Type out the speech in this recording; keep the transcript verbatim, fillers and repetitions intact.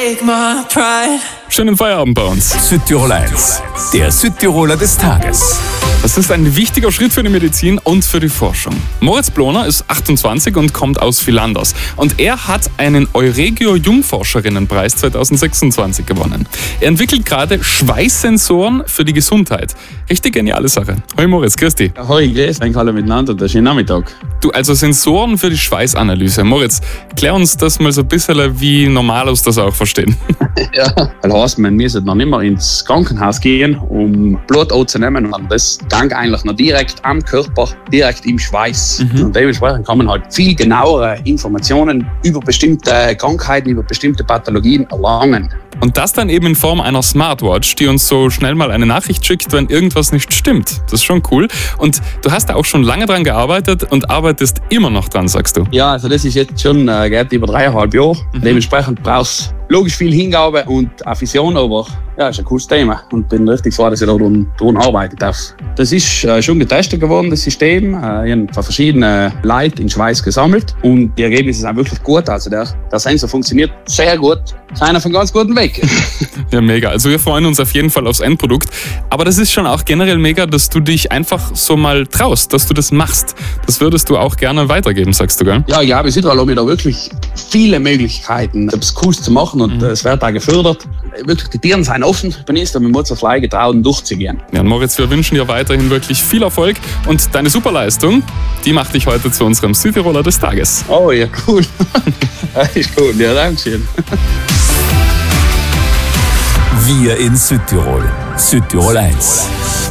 take my pride. Schönen Feierabend bei uns. Südtirol eins, der Südtiroler des Tages. Das ist ein wichtiger Schritt für die Medizin und für die Forschung. Moritz Bloner ist achtundzwanzig und kommt aus Villanders. Und er hat einen Euregio-Jungforscherinnenpreis zweitausendsechsundzwanzig gewonnen. Er entwickelt gerade Schweißsensoren für die Gesundheit. Richtig geniale Sache. Hoi Moritz, grüß dich. Hoi, grüß euch alle miteinander, das ist schönen Nachmittag. Du, also Sensoren für die Schweißanalyse. Moritz, klär uns das mal so ein bisschen, wie Normalos das auch verstehen. Ja, das heißt, wir müssen noch nicht mehr ins Krankenhaus gehen, um Blut anzunehmen. Und das geht eigentlich noch direkt am Körper, direkt im Schweiß. Mhm. Und dementsprechend kann man halt viel genauere Informationen über bestimmte Krankheiten, über bestimmte Pathologien erlangen. Und das dann eben in Form einer Smartwatch, die uns so schnell mal eine Nachricht schickt, wenn irgendwas nicht stimmt. Das ist schon cool. Und du hast da auch schon lange dran gearbeitet und arbeitest immer noch dran, sagst du? Ja, also das ist jetzt schon äh, geht über dreieinhalb Jahre. Mhm. Dementsprechend brauchst du logisch viel Hingabe und Vision, aber ja, ist ein cooles Thema und bin richtig froh, dass ich daran, daran arbeiten darf. Das ist äh, schon getestet geworden, das System. Äh, ich habe von verschiedenen Leuten in Schweiz gesammelt und die Ergebnisse sind wirklich gut. Also der, der Sensor funktioniert sehr gut. Ist einer von ganz guten Weg. Ja, mega. Also wir freuen uns auf jeden Fall aufs Endprodukt. Aber das ist schon auch generell mega, dass du dich einfach so mal traust, dass du das machst. Das würdest du auch gerne weitergeben, sagst du, gell? Ja, ja, bis jetzt haben wir da wirklich viele Möglichkeiten, etwas Cooles zu machen und es mhm. wird auch gefördert. Wirklich, die Türen sind offen, ich bin jetzt mit Mozartfly getraut, durchzugehen. Ja, Moritz, wir wünschen dir weiterhin wirklich viel Erfolg und deine Superleistung, die macht dich heute zu unserem Südtiroler des Tages. Oh ja, cool. Das ist cool, ja, danke schön. Wir in Südtirol. Südtirol eins.